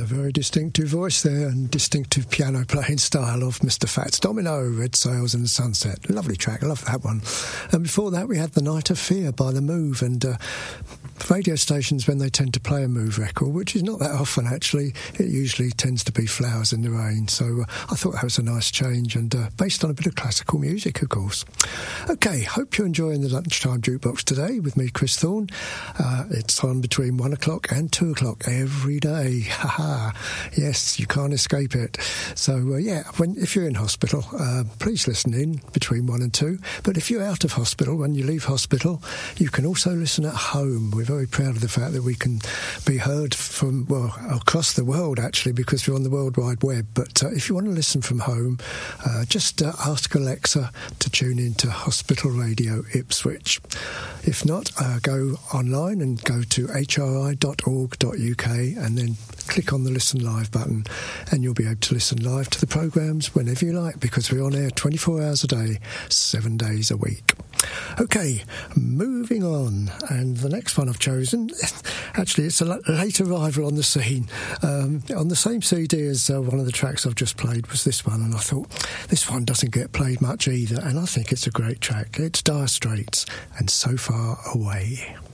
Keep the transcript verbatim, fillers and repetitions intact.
The very distinctive voice there and distinctive piano playing style of Mister Fats Domino, Red Sails in the Sunset. Lovely track, I love that one. And before that we had The Night of Fear by The Move, and uh, radio stations, when they tend to play a Move record, which is not that often actually, it usually tends to be Flowers in the Rain. So uh, I thought that was a nice change, and uh, based on a bit of classical music, of course. Okay, hope you're enjoying the Lunchtime Jukebox today with me, Chris Thorne. Uh, it's on between one o'clock and two o'clock every day. Ha-ha. Yes, you can't escape it. So, uh, yeah, when if you're in hospital, uh, please listen in between one and two. But if you're out of hospital, when you leave hospital, you can also listen at home. We're very proud of the fact that we can be heard from, well, across the world, actually, because we're on the World Wide Web. But uh, if you want to listen from home, uh, just uh, ask Alexa to tune in to Hospital Radio Ipswich. If not, uh, go online and go to h r i dot org dot u k and then click on the Listen Live button, and you'll be able to listen live to the programmes whenever you like, because we're on air twenty-four hours a day, seven days a week. Okay, moving on, and the next one I've chosen, actually it's a late arrival on the scene. Um, on the same C D as uh, one of the tracks I've just played was this one, and I thought, this one doesn't get played much either, and I think it's a great track. It's Dire Straits and So Far Away.